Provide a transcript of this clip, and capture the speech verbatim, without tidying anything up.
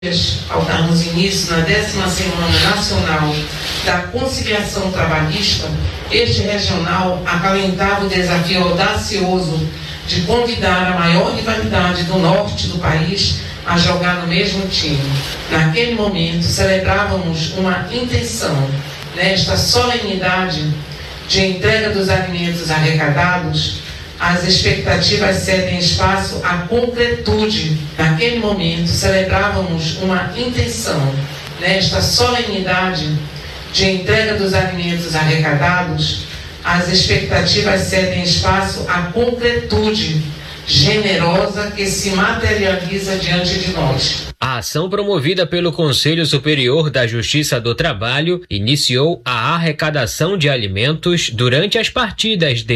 Ao darmos início na décima Semana Nacional da Conciliação Trabalhista, este regional acalentava o desafio audacioso de convidar a maior rivalidade do norte do país a jogar no mesmo time. Naquele momento, celebrávamos uma intenção, nesta solenidade de entrega dos alimentos arrecadados. As expectativas cedem espaço à concretude. Naquele momento, celebrávamos uma intenção, nesta solenidade de entrega dos alimentos arrecadados. As expectativas cedem espaço à concretude generosa que se materializa diante de nós. A ação promovida pelo Conselho Superior da Justiça do Trabalho iniciou a arrecadação de alimentos durante as partidas de